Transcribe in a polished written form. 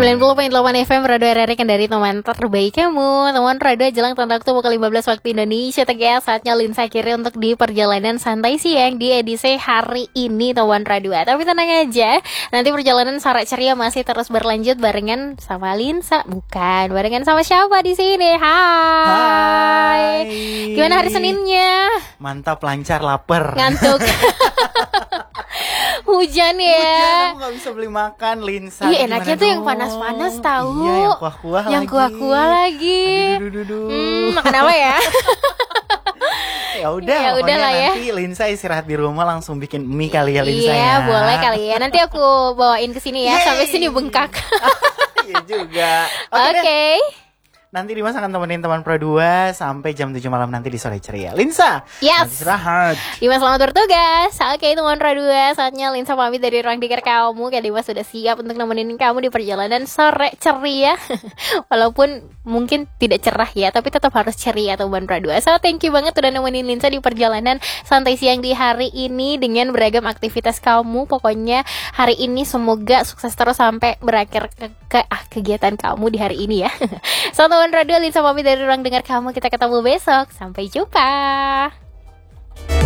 90,8 FM Radio RRI Kendari, teman terbaik kamu. Teman radio jelang tanda waktu pukul 15 waktu Indonesia Tengah. Saatnya Linsa kiri untuk di perjalanan santai siang di edisi hari ini teman radio. Tapi tenang aja, nanti perjalanan sore ceria masih terus berlanjut barengan sama Linsa. Bukan, barengan sama siapa di sini? Hai. Gimana hari Seninnya? Mantap, lancar, lapar. Ngantuk. Hujan ya. Hujan, aku gak bisa beli makan, Linsa. Iya, enaknya tuh yang panas-panas tahu. Iya, yang kuah-kuah lagi. Yang kuah-kuah lagi. Aduh. Makan apa ya? Ya udah lah ya. Nanti Linsa istirahat di rumah langsung bikin mie kali ya, Linsa. Iya, ya. boleh kali ya. Nanti aku bawain ke sini ya. Yeay. Sampai sini bengkak. Iya juga. Oke. Nanti Dimas akan temenin teman Pro 2 sampai jam 7 malam nanti di Sore Ceria. Linsa, yes. Istirahat. Dimas selamat bertugas. Oke, teman Pro 2, saatnya Linsa pamit dari ruang dengar kamu. Kayak Dimas sudah siap untuk nemenin kamu di perjalanan Sore Ceria. Walaupun mungkin tidak cerah ya, tapi tetap harus ceria teman Pro 2. So, thank you banget udah nemenin Linsa di perjalanan santai siang di hari ini dengan beragam aktivitas kamu. Pokoknya hari ini semoga sukses terus sampai berakhir ke kegiatan kamu di hari ini ya. So, teman radio, Linsa pamit dari ruang dengar kamu. Kita ketemu besok. Sampai jumpa.